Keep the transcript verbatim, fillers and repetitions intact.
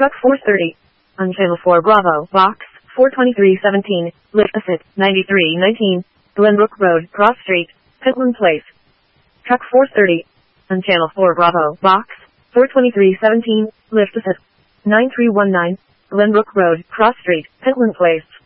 Truck four thirty. On channel four Bravo, box four twenty-three seventeen, lift asset ninety-three nineteen, Glenbrook Road, Cross Street, Pentland Place. Truck four thirty. On channel four Bravo, box four twenty-three seventeen, lift asset nine three one nine, Glenbrook Road, Cross Street, Pentland Place.